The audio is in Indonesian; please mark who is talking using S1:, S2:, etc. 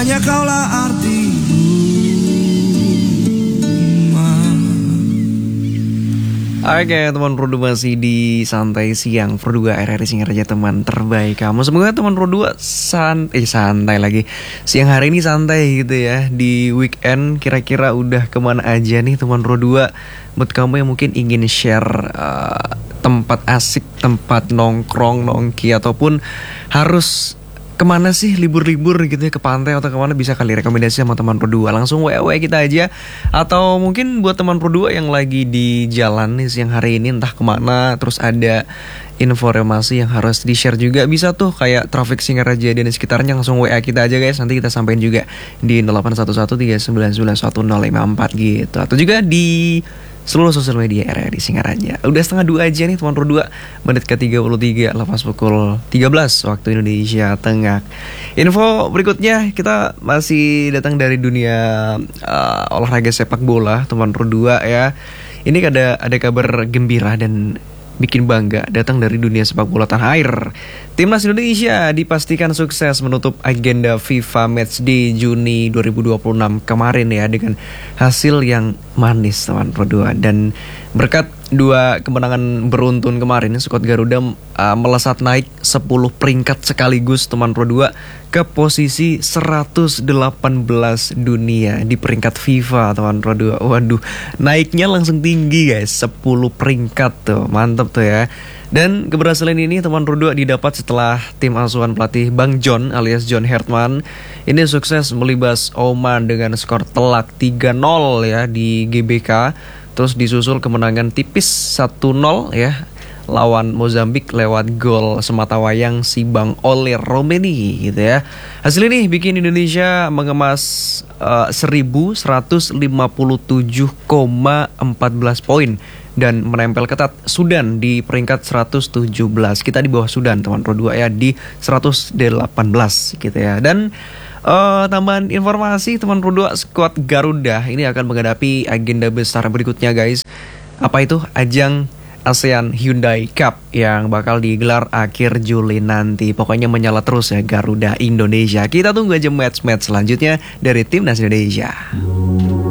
S1: hanya kaulah artiku.
S2: Oke teman Pro 2 masih di Santai Siang Pro 2 RRI Singaraja, teman terbaik kamu. Semoga teman Pro 2 santai lagi. Siang hari ini santai gitu ya. Di weekend kira-kira udah kemana aja nih teman Pro 2? Buat kamu yang mungkin ingin share tempat asik, tempat nongkrong, nongki, ataupun harus kemana sih libur-libur gitu ya, ke pantai atau kemana, bisa kali rekomendasi sama teman Pro 2. Langsung WA kita aja. Atau mungkin buat teman Pro 2 yang lagi di jalan nih siang hari ini entah kemana, terus ada informasi yang harus di-share juga, bisa tuh kayak traffic Singaraja dan sekitarnya, langsung WA kita aja guys. Nanti kita sampein juga di 0811399154 gitu. Atau juga di seluruh sosial media RRI Singaraja. Udah setengah 2 aja nih teman Pro 2, menit ke-33 lepas pukul 13 waktu Indonesia Tengah. Info berikutnya kita masih datang dari dunia olahraga sepak bola teman Pro 2 ya. Ini ada kabar gembira dan bikin bangga datang dari dunia sepak bola tanah air. Timnas Indonesia dipastikan sukses menutup agenda FIFA Matchday Juni 2026 kemarin ya, dengan hasil yang manis teman Pro 2. Dan berkat dua kemenangan beruntun kemarin, skuad Garuda melesat naik 10 peringkat sekaligus teman Pro 2 ke posisi 118 dunia di peringkat FIFA teman Pro 2. Waduh, naiknya langsung tinggi guys, 10 peringkat tuh, mantap tuh ya. Dan keberhasilan ini teman Pro 2 didapat setelah tim asuhan pelatih Bang John alias John Hertman ini sukses melibas Oman dengan skor telak 3-0 ya di GBK. Terus disusul kemenangan tipis 1-0 ya lawan Mozambik lewat gol sematawayang si Bang Ole Romeni gitu ya. Hasil ini bikin Indonesia mengemas 1157,14 poin dan menempel ketat Sudan di peringkat 117. Kita di bawah Sudan teman Pro 2 ya, di 118 gitu ya. Dan tambahan informasi teman Pro 2, skuad Garuda ini akan menghadapi agenda besar berikutnya guys. Apa itu? Ajang ASEAN Hyundai Cup yang bakal digelar akhir Juli nanti. Pokoknya menyala terus ya Garuda Indonesia. Kita tunggu aja match-match selanjutnya dari Timnas Indonesia.